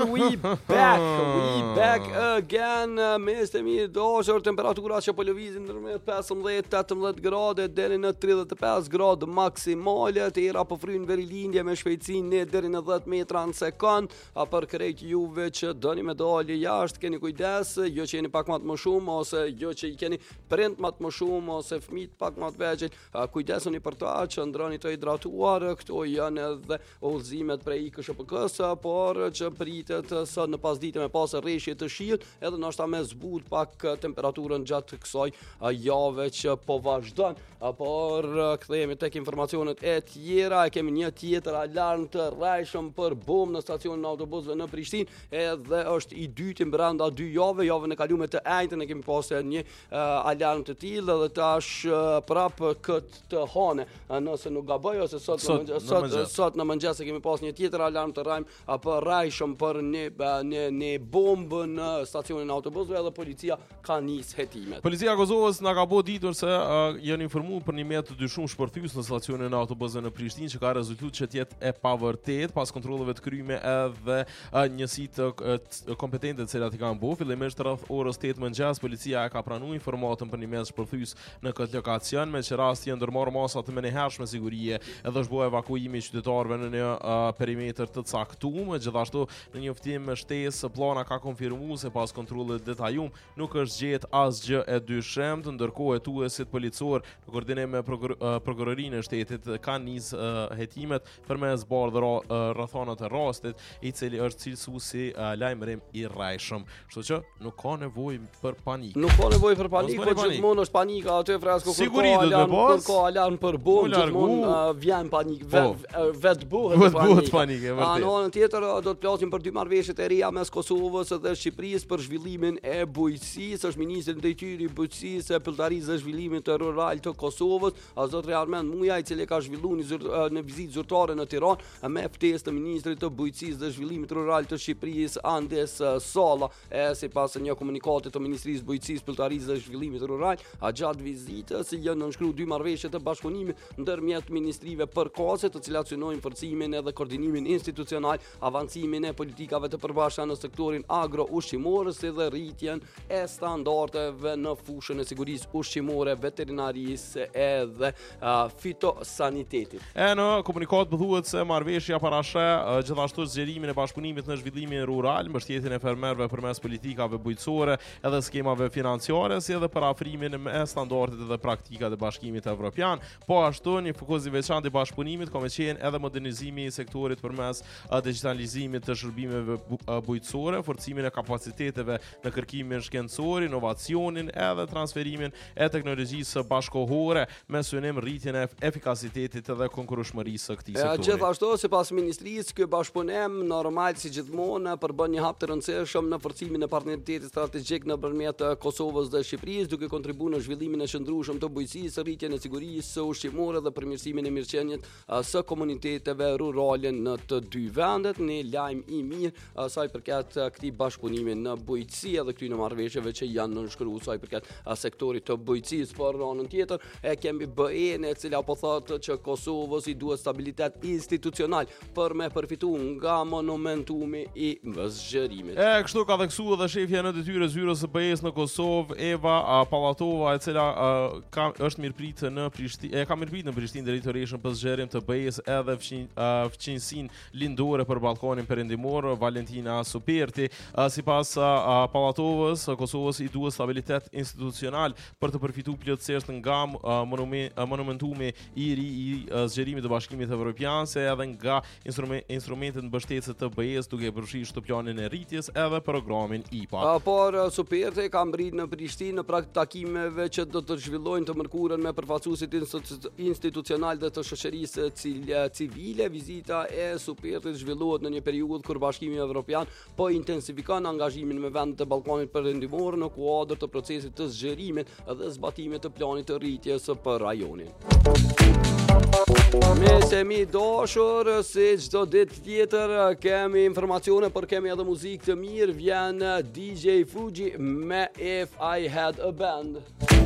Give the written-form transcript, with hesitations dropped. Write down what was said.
we back again. Me dashur temperatura që po lëvizin ndërmjet 15-18 gradë deri në 35 gradë maksimale. Tera po fryn verilindje me shpejtësinë deri në 10 metra në sekond. Për krejt juve që doni me dalje jashtë, keni kujdes, jo që jeni pak më shumë ose jo që i keni prind më shumë ose fëmijët pak më të vegjël. Kujdesuni për ta që ndroni të hidratuar. Këto janë edhe udhëzimet prej KSHPK-s, por që pritet sa në pasditë me pas rreshje të shiut, edhe ndoshta me zbut pak temperaturën gjatë kësaj jave që po vazhdon. Por kthehemi tek informacionet e tjera. Kemi një tjetër alarm të rrejshëm për bomë në stacionin e autobusëve në Prishtinë, edhe është i dyti brenda 2 javë. Javën e kaluar të njëjtën e kemi pasur një alarm të tillë dhe tash prap këtë hane, nëse nuk gaboj ose sot në mëngjes e kemi pas një tjetër alarm të rrajshëm për një bombë në stacionin e autobusëve, edhe policia ka nis hetimet. Policia e Kosovës na ka bërë ditur se janë informuar për një metod dyshum shpërthys në stacionin e autobusëve në Prishtinë, që ka rezultuar që të jetë e pavërtet pas kontrolleve të kryme edhe njësi të kompetente të cilat i kanë bërë. Fillimisht rreth orës 8 mëngjes policia e ka pranuar informatën për një metod shpërthys në këtë lokacion, me që rasti janë ndërmarrë masa të menjëhershme sigurie, edhe është bërë evakuimi i qytetarëve në një perimetër të caktuar. Gjithashtu në një uftim me shtesë, plana ka konfirmuar se pas kontrollit detajum nuk është gjetë asgjë e dyshemtë, ndërkohë hetuesit policor në koordinim me prokurorinë e shtetit kanë nis hetimet përmes bardhë rrethana të rastit, i cili është cilësuar si lajmërim i rrejshëm. Kështu që nuk ka nevojë për panikë. Nuk ka nevojë për panikë, por gjithmonë është panika aty fresko kur ka alarm për bombë, gjithmonë vjen panikë, vetë bëhet panikë. Në anën tjetër do të flasim për dy marrëveshjet e reja mes Kosovës dhe Shqipërisë për zhvillimin e bujqësisë. Është ministri i drejtyri i bujqësisë e pëlltarisë dhe zhvillimit të rural të Kosovës, zotri Armend Muja, i cili ka zhvilluar në vizitë zyrtare në Tiranë me ftesë të ministrit të bujqësisë dhe zhvillimit rural të Shqipërisë Andes Salla. Sipas një komunikati të Ministrisë Bujqësisë, Pëlltarisë dhe Zhvillimit Rural, gjatë vizitës janë nënshkruar dy marrëveshje të bashkëpunimit ndërmjet ministrive përkatëse, të cilat synojnë forcimin edhe koordinimin institucional, avancimin e politikave të përbashkëta në sektorin agro-ushqimor si dhe rritjen e standardeve në fushën e sigurisë ushqimore, veterinarisë edhe fitosanitetit. Në komunikat thuhet se marrëveshja parashë gjithashtu zgjerimin e bashkëpunimit në zhvillimin rural, mbështetjen e fermerëve përmes politikave bujqësore edhe skemave financiare, si edhe për afrimin e standardet dhe praktikat e Bashkimit Evropian. Po ashtu një fokus i veçantë i bashkëpunimit ka qenë edhe modernizimi i sektorit përmes digitalizimit të shërbimeve bujqësore, forcimin e kapaciteteve në kërkimin shkencor, inovacionin edhe transferimin e teknologjisë bashkëkohore me synim rritjen e efikasitetit dhe konkurrueshmërisë së këtij sektori. Gjithashtu, sipas ministrisë, ky bashkëpunim normal si gjithmonë përbën një hap të rëndësishëm në forcimin e partneritetit strategjik nëpërmjet Kosovës dhe Shqipërisë, duke kontribuar në zhvillimin e qëndrueshëm të bujqësisë, rritjen e sigurisë ushqimore dhe përmirësimin e mirëqenies së komuniteteve rurale në të dy vendet. Një lajm i mirë sa i përket këtij bashkëpunimi në bujqësi edhe këtyre marrëveshjeve që janë nënshkruar sa i përket sektorit të bujqësisë. Por në anën tjetër e kemi BE-n, e cila po thotë që Kosovës i duhet stabilitet institucional për me përfituar nga monumentumi i zgjerimit. Kështu ka theksuar edhe shefja në detyrë zyrës së BE-s në Kosovë, Eva Pallatova, e cila është mirëpritë në Prishtinë, ka mirëpritë në Prishtinë drejtoreshën për zgjerim të BE-s edhe fqinjsinë lindore për Ballkanin Perëndimor, Valentina Superti. Sipas Pallatovës, Kosovës i duhet stabilitet institucional për të përfituar plotësisht nga monumentumi i ri i zgjerimit të Bashkimit Evropian, se edhe nga instrumentet mbështetëse të BE-s, duke përfshirë shtëpianin e rritjes edhe programin IPA. Por Superti ka mbrit në Prishtinë në prag takimeve që do të zhvillojnë të mërkurën me përfaqësuesit institucional dhe të shoqërisë civile. Vizita e Supertit zhvillohet në një periudhë kur Bashkimi Evropian po intensifikon angazhimin me vendet e Ballkanit Perëndimor në kuadër të procesit të zgjerimit dhe zbatimit të planit të rritjes për rajonin. Me semi dashur, si çdo ditë tjetër, kemi informacione, por kemi edhe muzikë të mirë. Vjen DJ Fuji me If I Had a Band.